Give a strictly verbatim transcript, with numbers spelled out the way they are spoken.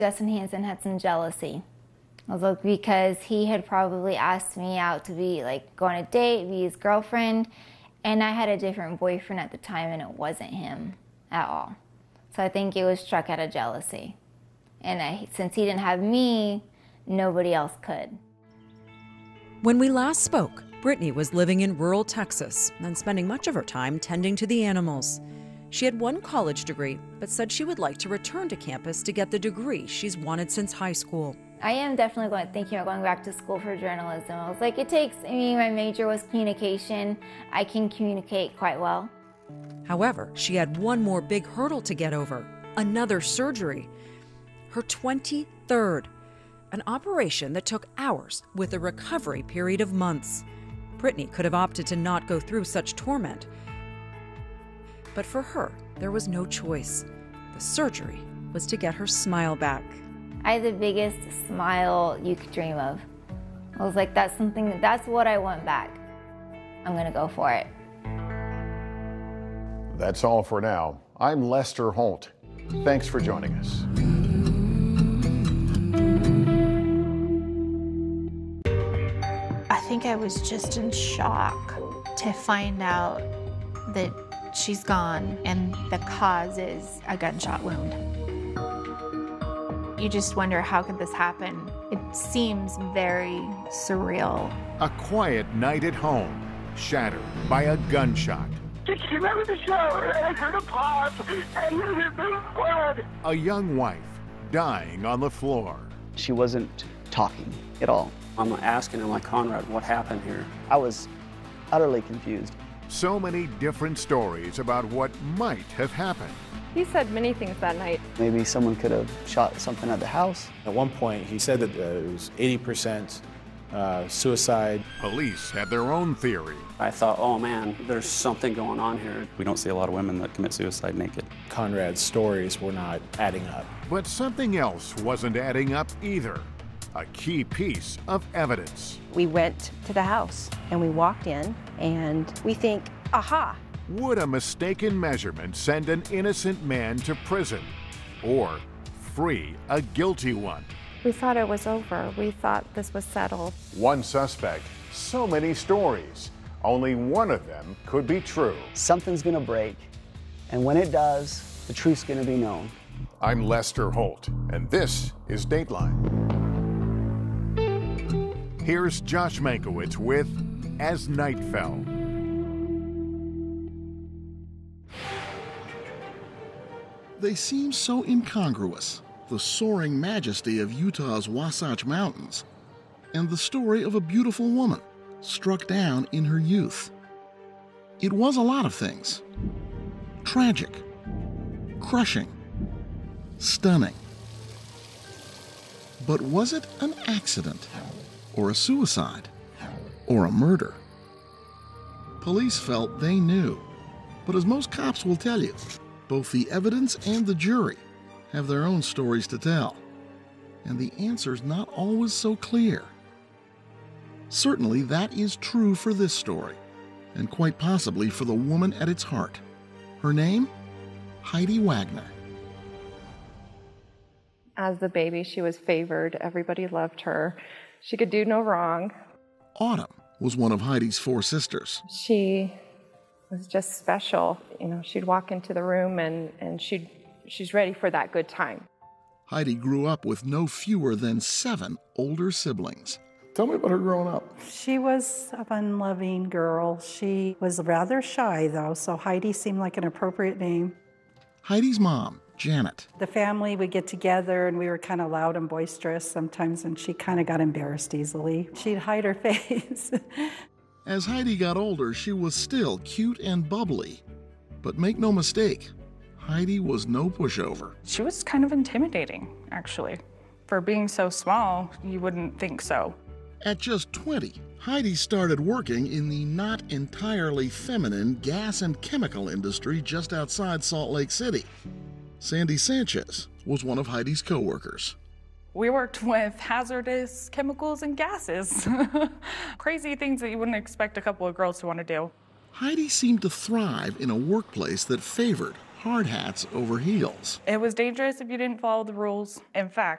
Dustin Hanson had some jealousy. I was like, because he had probably asked me out to be like, go on a date, be his girlfriend, and I had a different boyfriend at the time and it wasn't him at all. So I think it was struck out of jealousy. And I, since he didn't have me, nobody else could. When we last spoke, Brittany was living in rural Texas and spending much of her time tending to the animals. She had one college degree, but said she would like to return to campus to get the degree she's wanted since high school. I am definitely going, thinking about going back to school for journalism. I was like, it takes, I mean, my major was communication. I can communicate quite well. However, she had one more big hurdle to get over, another surgery. Her twenty-third, an operation that took hours with a recovery period of months. Brittany could have opted to not go through such torment. But for her, there was no choice. The surgery was to get her smile back. I had the biggest smile you could dream of. I was like, that's something, that's what I want back. I'm gonna go for it. That's all for now. I'm Lester Holt. Thanks for joining us. I think I was just in shock to find out that she's gone and the cause is a gunshot wound. You just wonder, how could this happen? It seems very surreal. A quiet night at home, shattered by a gunshot. She came out of the shower and I heard a pop and there was blood. A young wife dying on the floor. She wasn't talking at all. I'm asking him, like, Conrad, what happened here? I was utterly confused. So many different stories about what might have happened. He said many things that night. Maybe someone could have shot something at the house. At one point, he said that uh, it was eighty percent uh, suicide. Police had their own theory. I thought, oh man, there's something going on here. We don't see a lot of women that commit suicide naked. Conrad's stories were not adding up. But something else wasn't adding up either. A key piece of evidence. We went to the house and we walked in and we think, aha. Would a mistaken measurement send an innocent man to prison or free a guilty one? We thought it was over. We thought this was settled. One suspect, so many stories. Only one of them could be true. Something's gonna break, and when it does, the truth's gonna be known. I'm Lester Holt, and this is Dateline. Here's Josh Mankiewicz with As Night Fell. They seem so incongruous, the soaring majesty of Utah's Wasatch Mountains, and the story of a beautiful woman struck down in her youth. It was a lot of things. Tragic, crushing, stunning. But was it an accident, or a suicide, or a murder? Police felt they knew, but as most cops will tell you, both the evidence and the jury have their own stories to tell, and the answer's not always so clear. Certainly that is true for this story, and quite possibly for the woman at its heart. Her name? Heidi Wagner. As the baby, she was favored. Everybody loved her. She could do no wrong. Autumn was one of Heidi's four sisters. She was just special. You know, she'd walk into the room and, and she'd, she's ready for that good time. Heidi grew up with no fewer than seven older siblings. Tell me about her growing up. She was a fun-loving girl. She was rather shy, though, so Heidi seemed like an appropriate name. Heidi's mom, Janet. The family would get together, and we were kind of loud and boisterous sometimes, and she kind of got embarrassed easily. She'd hide her face. As Heidi got older, she was still cute and bubbly. But make no mistake, Heidi was no pushover. She was kind of intimidating, actually. For being so small, you wouldn't think so. At just twenty, Heidi started working in the not entirely feminine gas and chemical industry just outside Salt Lake City. Sandy Sanchez was one of Heidi's co-workers. We worked with hazardous chemicals and gases. Crazy things that you wouldn't expect a couple of girls to want to do. Heidi seemed to thrive in a workplace that favored hard hats over heels. It was dangerous if you didn't follow the rules. In fact,